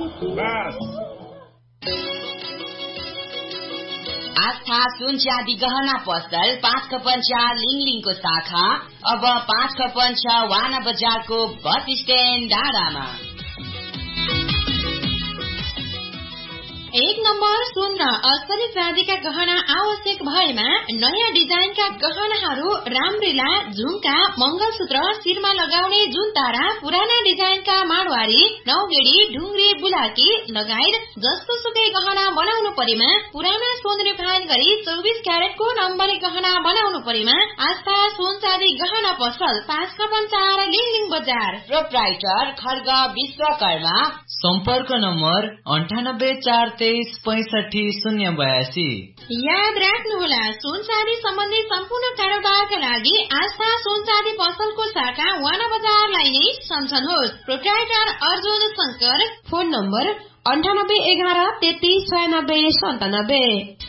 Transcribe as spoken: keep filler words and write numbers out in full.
आस्था सुन चाँदी गहना पसल पाँच खपन्चा लिङलिङको शाखा अब पाँच खपन्चा वाना बजारको बस स्ट्यान्ड डाँडामा। एक नम्बर सुन र अस्तरी चाँदीका गहना आवश्यक भएमा नयाँ डिजाइनका गहनाहरू रामरीला, झुम्का, मंगलसूत्र, शिरमा लगाउने जुनतारा, पुराना डिजाइनका माडवारी, नौगेडी, ढुङ्ग्री, बुलाकी लगायत जस्तो सुकै गहना बनाउनु परेमा पुराना सोन रिफाइन गरी चौबिस क्यारेटको नम्बरी गहना बनाउनु परेमा आस्था सुन चाँदी गहना पसल पाँच खपन्चार लिङलिङ बजार। प्रोप्राइटर खड्ग विश्वकर्मा। सम्पर्क नम्बर अन्ठानब्बे चार तेइस पैंसठी शून्य बयासी। याद राख्नुहोला, सुन चाँदी सम्बन्धी सम्पूर्ण कारोबारका लागि आस्था सुन चाँदी पसलको शाखा वाना बजारलाई नै सम्झनुहोस्। Proprietor Arjun Shankar. Phone number अन्ठानब्बे एघार तेत्तिस छयानब्बे सन्तानब्बे।